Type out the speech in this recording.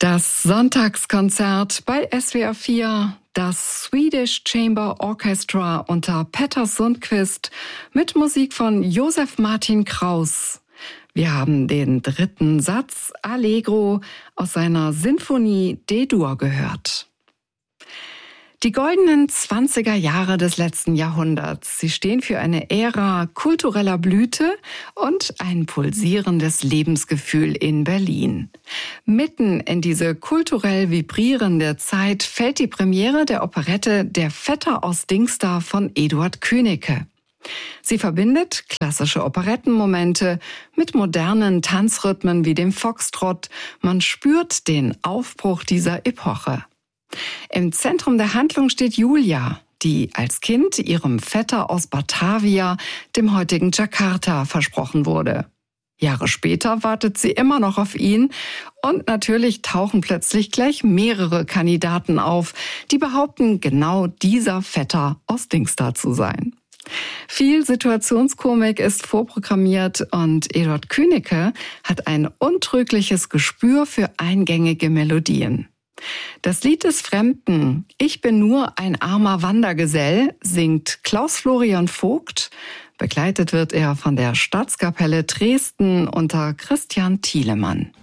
Das Sonntagskonzert bei SWR 4, das Swedish Chamber Orchestra unter Petter Sundqvist mit Musik von Josef Martin Kraus. Wir haben den dritten Satz Allegro aus seiner Sinfonie D-Dur gehört. Die goldenen 20er Jahre des letzten Jahrhunderts, sie stehen für eine Ära kultureller Blüte und ein pulsierendes Lebensgefühl in Berlin. Mitten in diese kulturell vibrierende Zeit fällt die Premiere der Operette Der Vetter aus Dingsda von Eduard Küneke. Sie verbindet klassische Operettenmomente mit modernen Tanzrhythmen wie dem Foxtrott. Man spürt den Aufbruch dieser Epoche. Im Zentrum der Handlung steht Julia, die als Kind ihrem Vetter aus Batavia, dem heutigen Jakarta, versprochen wurde. Jahre später wartet sie immer noch auf ihn und natürlich tauchen plötzlich gleich mehrere Kandidaten auf, die behaupten, genau dieser Vetter aus Dingsda zu sein. Viel Situationskomik ist vorprogrammiert und Eduard Küneke hat ein untrügliches Gespür für eingängige Melodien. Das Lied des Fremden, Ich bin nur ein armer Wandergesell, singt Klaus Florian Vogt. Begleitet wird er von der Staatskapelle Dresden unter Christian Thielemann.